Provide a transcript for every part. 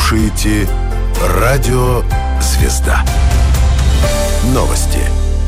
слушаете «Радио Звезда». Новости.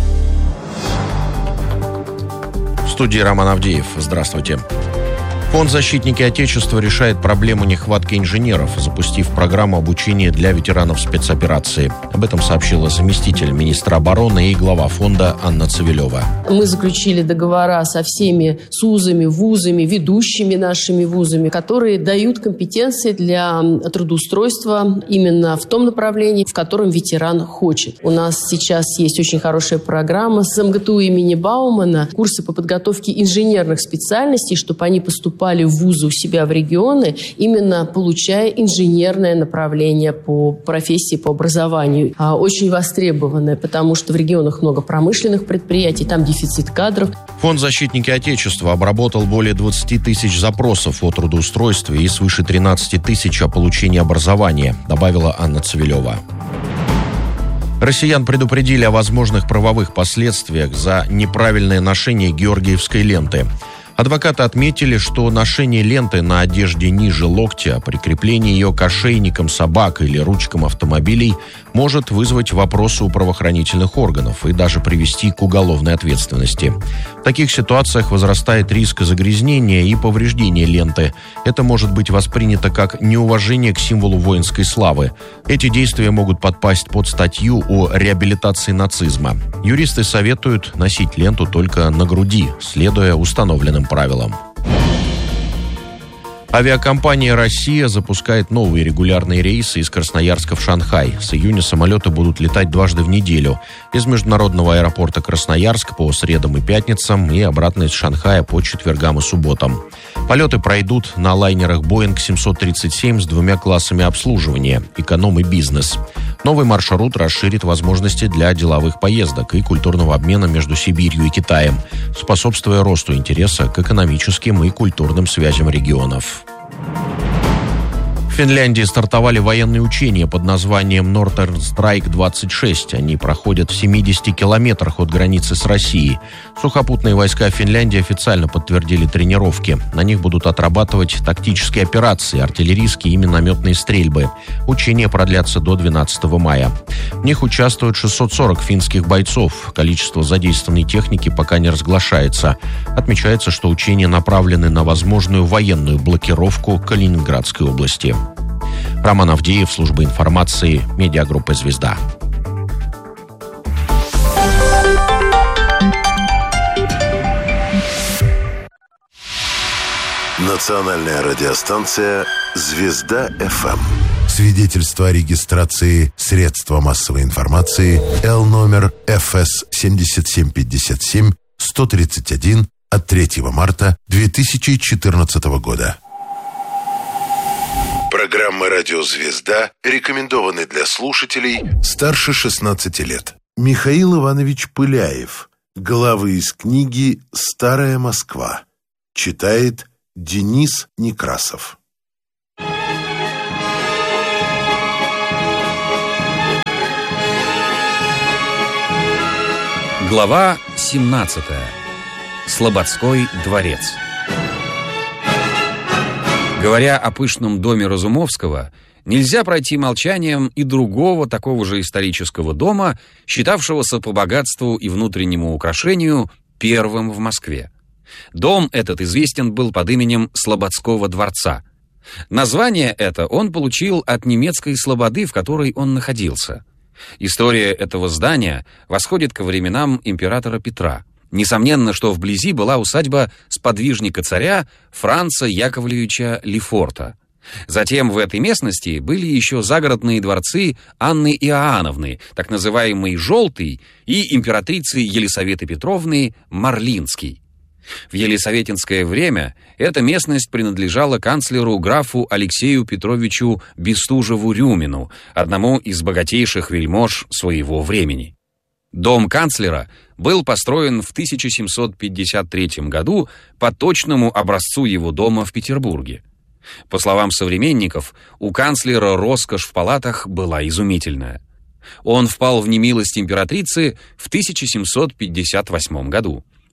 В студии Роман Авдеев. Здравствуйте. Фонд «Защитники Отечества» решает проблему нехватки инженеров, запустив программу обучения для ветеранов спецоперации. Об этом сообщила заместитель министра обороны и глава фонда Анна Цивилева. Мы заключили договора со всеми СУЗами, вузами, ведущими нашими вузами, которые дают компетенции для трудоустройства именно в том направлении, в котором ветеран хочет. У нас сейчас есть очень хорошая программа с МГТУ имени Баумана, курсы по подготовке инженерных специальностей, чтобы они поступали в вузы у себя в регионы, именно получая инженерное направление по профессии, по образованию. Очень востребованное, потому что в регионах много промышленных предприятий, там дефицит кадров. Фонд «Защитники Отечества» обработал более 20 тысяч запросов о трудоустройстве и свыше 13 тысяч о получении образования, добавила Анна Цивилева. Россиян предупредили о возможных правовых последствиях за неправильное ношение георгиевской ленты. Адвокаты отметили, что ношение ленты на одежде ниже локтя, прикрепление ее к ошейникам собак или ручкам автомобилей может вызвать вопросы у правоохранительных органов и даже привести к уголовной ответственности. В таких ситуациях возрастает риск загрязнения и повреждения ленты. Это может быть воспринято как неуважение к символу воинской славы. Эти действия могут подпасть под статью о реабилитации нацизма. Юристы советуют носить ленту только на груди, следуя установленным правилам. Авиакомпания «Россия» запускает новые регулярные рейсы из Красноярска в Шанхай. С июня самолеты будут летать дважды в неделю. Из международного аэропорта Красноярск по средам и пятницам и обратно из Шанхая по четвергам и субботам. Полеты пройдут на лайнерах Boeing 737 с двумя классами обслуживания – эконом и бизнес. Новый маршрут расширит возможности для деловых поездок и культурного обмена между Сибирью и Китаем, способствуя росту интереса к экономическим и культурным связям регионов. В Финляндии стартовали военные учения под названием Northern Strike 26. Они проходят в 70 километрах от границы с Россией. Сухопутные войска Финляндии официально подтвердили тренировки. На них будут отрабатывать тактические операции, артиллерийские и минометные стрельбы. Учения продлятся до 12 мая. В них участвуют 640 финских бойцов. Количество задействованной техники пока не разглашается. Отмечается, что учения направлены на возможную военную блокировку Калининградской области. Роман Авдеев, служба информации, медиагруппа «Звезда». Национальная радиостанция «Звезда-ФМ». Свидетельство о регистрации средства массовой информации Л номер ФС 7757 131 от 3 марта 2014 года. Программа «Радио Звезда» рекомендованы для слушателей старше 16 лет. Михаил Иванович Пыляев. Главы из книги «Старая Москва». Читает Денис Некрасов. Глава 17. Слободской дворец. Говоря о пышном доме Разумовского, нельзя пройти молчанием и другого такого же исторического дома, считавшегося по богатству и внутреннему украшению первым в Москве. Дом этот известен был под именем Слободского дворца. Название это он получил от немецкой слободы, в которой он находился. История этого здания восходит ко временам императора Петра. Несомненно, что вблизи была усадьба сподвижника царя Франца Яковлевича Лефорта. Затем в этой местности были еще загородные дворцы Анны Иоанновны, так называемый «Желтый», и императрицы Елисаветы Петровны Марлинский. В елисаветинское время эта местность принадлежала канцлеру графу Алексею Петровичу Бестужеву-Рюмину, одному из богатейших вельмож своего времени. Дом канцлера был построен в 1753 году по точному образцу его дома в Петербурге. По словам современников, у канцлера роскошь в палатах была изумительная. Он впал в немилость императрицы в 1758 году.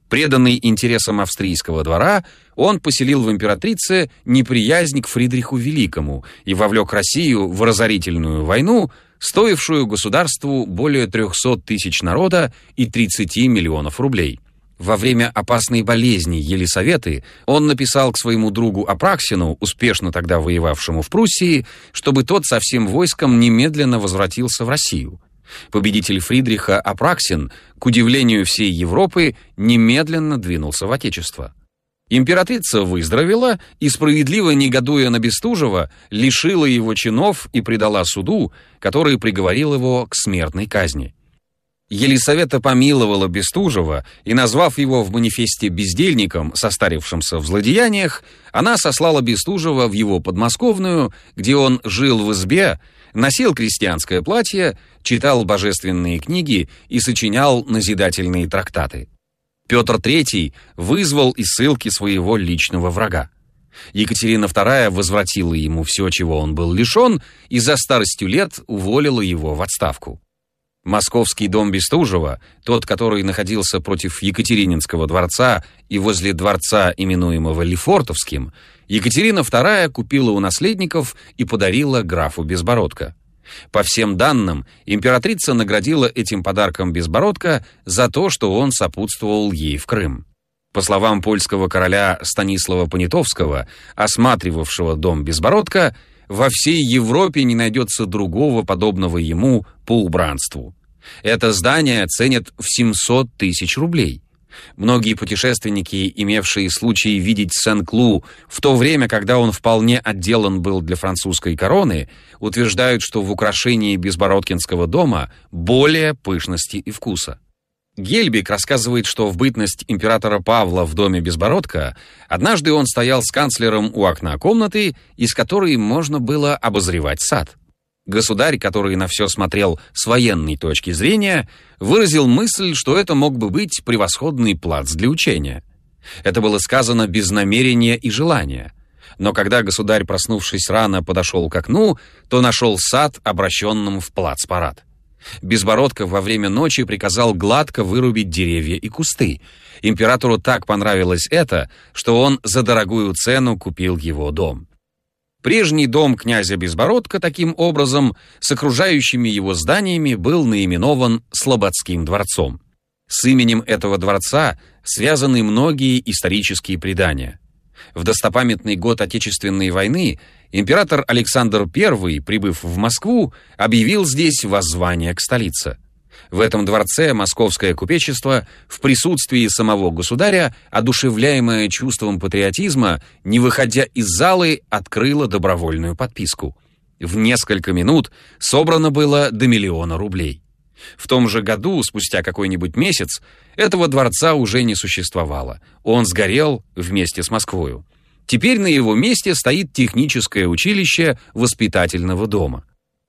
Преданный интересам австрийского двора, он поселил в императрице неприязнь к Фридриху Великому и вовлек Россию в разорительную войну, стоившую государству более 300 тысяч народа и 30 миллионов рублей. Во время опасной болезни Елисаветы он написал к своему другу Апраксину, успешно тогда воевавшему в Пруссии, чтобы тот со всем войском немедленно возвратился в Россию. Победитель Фридриха Апраксин, к удивлению всей Европы, немедленно двинулся в Отечество. Императрица выздоровела и, справедливо негодуя на Бестужева, лишила его чинов и предала суду, который приговорил его к смертной казни. Елисавета помиловала Бестужева и, назвав его в манифесте бездельником, состарившимся в злодеяниях, она сослала Бестужева в его подмосковную, где он жил в избе, носил крестьянское платье, читал божественные книги и сочинял назидательные трактаты. Петр III вызвал из ссылки своего личного врага. Екатерина II возвратила ему все, чего он был лишен, и за старостью лет уволила его в отставку. Московский дом Бестужева, тот, который находился против Екатерининского дворца и возле дворца, именуемого Лефортовским, Екатерина II купила у наследников и подарила графу Безбородко. По всем данным, императрица наградила этим подарком Безбородко за то, что он сопутствовал ей в Крым. По словам польского короля Станислава Понятовского, осматривавшего дом Безбородко, во всей Европе не найдется другого подобного ему по убранству. Это здание ценят в 700 тысяч рублей. Многие путешественники, имевшие случай видеть Сен-Клу в то время, когда он вполне отделан был для французской короны, утверждают, что в украшении Безбородкинского дома более пышности и вкуса. Гельбик рассказывает, что в бытность императора Павла в доме Безбородко однажды он стоял с канцлером у окна комнаты, из которой можно было обозревать сад. Государь, который на все смотрел с военной точки зрения, выразил мысль, что это мог бы быть превосходный плац для учения. Это было сказано без намерения и желания. Но когда государь, проснувшись рано, подошел к окну, то нашел сад, обращенным в плац-парад. Безбородко во время ночи приказал гладко вырубить деревья и кусты. Императору так понравилось это, что он за дорогую цену купил его дом. Прежний дом князя Безбородко, таким образом, с окружающими его зданиями был наименован Слободским дворцом. С именем этого дворца связаны многие исторические предания. В достопамятный год Отечественной войны император Александр I, прибыв в Москву, объявил здесь воззвание к столице. В этом дворце московское купечество в присутствии самого государя, одушевляемое чувством патриотизма, не выходя из залы, открыло добровольную подписку. В несколько минут собрано было до 1 000 000 рублей. В том же году, спустя какой-нибудь месяц, этого дворца уже не существовало. Он сгорел вместе с Москвою. Теперь на его месте стоит техническое училище воспитательного дома.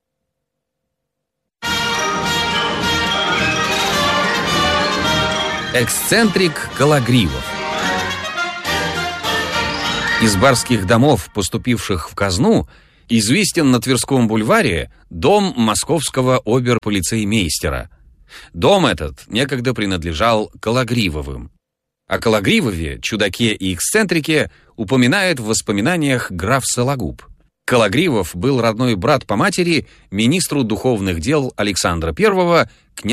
Эксцентрик Кологривов. Из барских домов, поступивших в казну, известен на Тверском бульваре дом московского обер-полицеймейстера. Дом этот некогда принадлежал Кологривовым. О Кологривове, чудаке и эксцентрике упоминает в воспоминаниях граф Сологуб. Кологривов был родной брат по матери министру духовных дел Александра I,